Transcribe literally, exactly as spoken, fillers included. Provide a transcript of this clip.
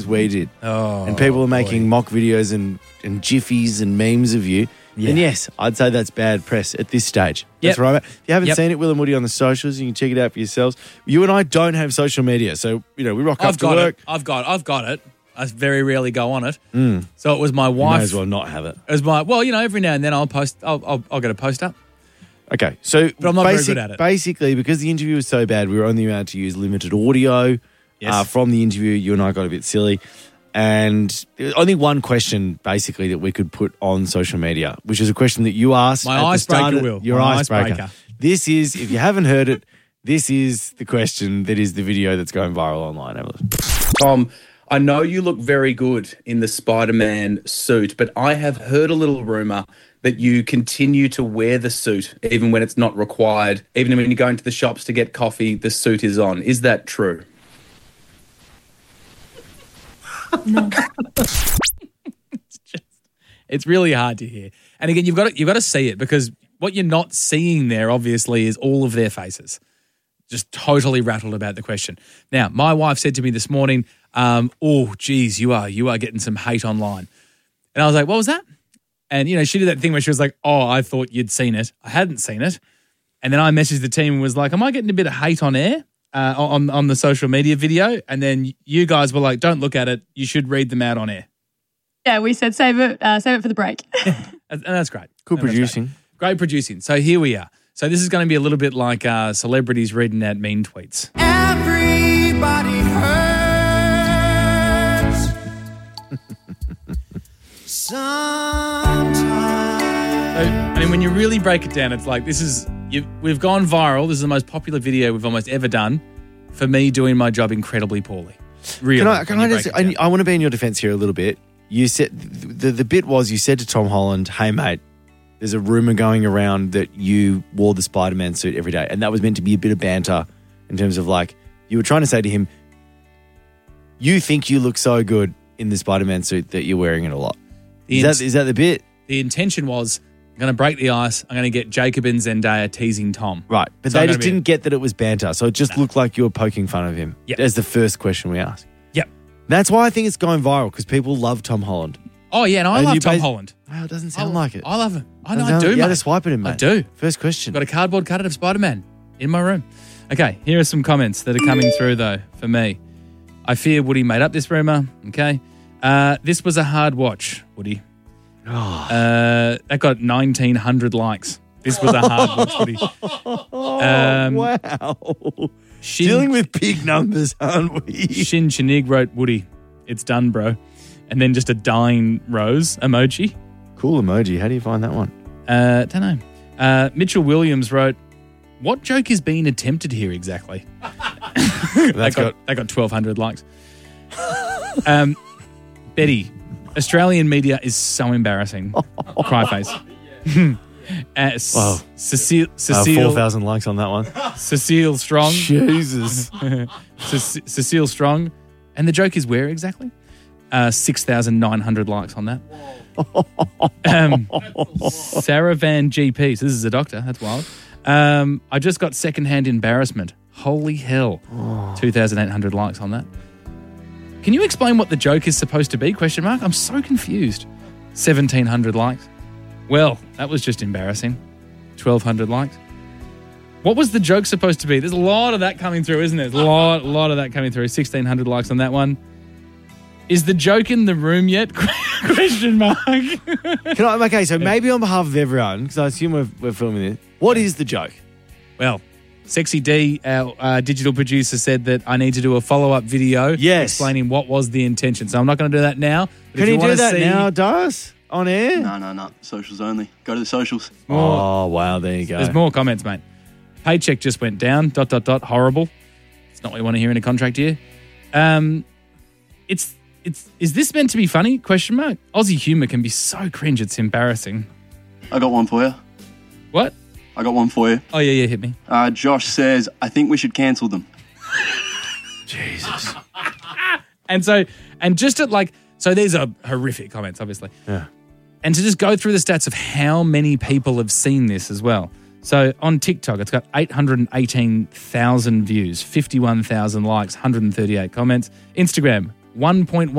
we did. Oh, and people are making boy. mock videos and, and jiffies and memes of you. Yeah. And yes, I'd say that's bad press at this stage. Yep. That's right. If you haven't Yep. seen it, Will and Woody on the socials, you can check it out for yourselves. You and I don't have social media, so you know we rock up I've to got work. it. I've got. I've got it. I very rarely go on it. Mm. So it was my You wife. may as well not have it. It was my. Well, you know, every now and then I'll post. I'll. I'll, I'll get a post up. Okay, so But I'm not very basic- good at it. Basically, because the interview was so bad, we were only allowed to use limited audio. Yes. Uh, from the interview, you and I got a bit silly. And there was only one question, basically, that we could put on social media, which is a question that you asked. My at the icebreaker, start of- Will. Your My icebreaker. icebreaker. This is, if you haven't heard it, this is the question that is the video that's going viral online. Have a listen. Tom, I know you look very good in the Spider-Man suit, but I have heard a little rumour that you continue to wear the suit even when it's not required. Even when you go into the shops to get coffee, the suit is on. Is that true? It's just. It's really hard to hear. And again, you've got to, you've got to see it because what you're not seeing there, obviously, is all of their faces. Just totally rattled about the question. Now, my wife said to me this morning, um, "Oh, geez, you are you are getting some hate online," and I was like, "What was that?" And you know, she did that thing where she was like, "Oh, I thought you'd seen it. I hadn't seen it." And then I messaged the team and was like, "Am I getting a bit of hate on air uh, on on the social media video?" And then you guys were like, "Don't look at it. You should read them out on air." Yeah, we said save it, uh, save it for the break. And that's great. Good And that's producing. Great. Great producing. So here we are. So this is going to be a little bit like uh, celebrities reading out mean tweets. Everybody hurts sometimes. So, I mean, when you really break it down, it's like this is you, we've gone viral. This is the most popular video we've almost ever done for me doing my job incredibly poorly. Really. Can I, can when I you just, break it I, down. I want to be in your defense here a little bit. You said, the, the bit was you said to Tom Holland, hey, mate, there's a rumor going around that you wore the Spider-Man suit every day. And that was meant to be a bit of banter in terms of like, you were trying to say to him, you think you look so good in the Spider-Man suit that you're wearing it a lot. The Is int- that, is that the bit? The intention was I'm going to break the ice. I'm going to get Jacob and Zendaya teasing Tom. Right. But So they I'm just gonna be- didn't get that it was banter. So it just looked like you were poking fun of him. Yep. As the first question we asked. Yep. That's why I think it's going viral because people love Tom Holland. Oh, yeah, and I And love you Tom base- Holland. Well, it doesn't sound I, like it. I love him. I know, Doesn't I sound- do, You mate. had to swipe at him, mate. I do. First question. Got a cardboard cutout of Spider-Man in my room. Okay, here are some comments that are coming through, though, for me. I fear Woody made up this rumour. Okay. Uh, this was a hard watch, Woody. Oh. Uh, that got nineteen hundred likes. This was a hard watch, Woody. Um, Wow. Shin, Dealing with big numbers, aren't we? Shin Chinig wrote, Woody, it's done, bro. And then just a dying rose emoji. Cool emoji. How do you find that one? Uh, don't know. Uh, Mitchell Williams wrote, what joke is being attempted here exactly? That's That got, that got twelve hundred likes. um, Betty, Australian media is so embarrassing. Cry face. uh, S- Wow. Cecile, uh, Cecile, four thousand likes on that one. Cecile Strong. Jesus. Ce- Cecile Strong. And the joke is where exactly? Uh, six thousand nine hundred likes on that. Um, Sarah Van G P. So this is a doctor. That's wild. Um, I just got secondhand embarrassment. Holy hell. two thousand eight hundred likes on that. Can you explain what the joke is supposed to be? Question mark. I'm so confused. seventeen hundred likes. Well, that was just embarrassing. twelve hundred likes. What was the joke supposed to be? There's a lot of that coming through, isn't there? There's a lot, lot of that coming through. sixteen hundred likes on that one. Is the joke in the room yet? Question mark. Can I, okay, so maybe on behalf of everyone, because I assume we're, we're filming this, what is the joke? Well, Sexy D, our uh, digital producer, said that I need to do a follow-up video Yes. explaining what was the intention. So I'm not going to do that now. But Can if you, wanna do that see, now, Dars? On air? No, no, no. Socials only. Go to the socials. Oh, wow, there you go. There's more comments, mate. Paycheck just went down, dot, dot, dot, horrible. It's not what you want to hear in a contract year. Um, it's, it's, is this meant to be funny? Question mark. Aussie humour can be so cringe, it's embarrassing. I got one for you. What? I got one for you. Oh, yeah, yeah, hit me. Uh, Josh says, I think we should cancel them. Jesus. And so, and just at like, so these are horrific comments, obviously. Yeah. And to just go through the stats of how many people have seen this as well. So on TikTok, it's got eight hundred eighteen thousand views, fifty-one thousand likes, one hundred thirty-eight comments. Instagram, one point one